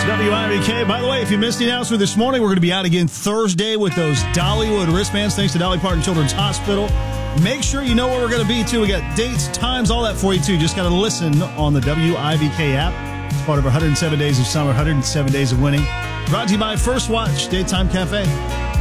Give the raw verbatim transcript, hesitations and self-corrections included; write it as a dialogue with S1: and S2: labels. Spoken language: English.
S1: W I V K. By the way, if you missed the announcement this morning, we're going to be out again Thursday with those Dollywood wristbands, thanks to Dolly Parton Children's Hospital. Make sure you know where we're going to be, too. We got dates, times, all that for you, too. Just got to listen on the W I V K app. It's part of our one hundred seven Days of Summer, one hundred seven Days of Winning. Brought to you by First Watch Daytime Cafe.